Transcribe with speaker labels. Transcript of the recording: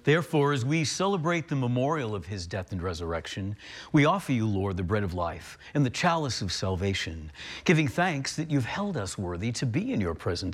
Speaker 1: Therefore, as we celebrate the memorial of his death and resurrection, we offer you, Lord, the bread of life and the chalice of salvation, giving thanks that you've held us worthy to be in your presence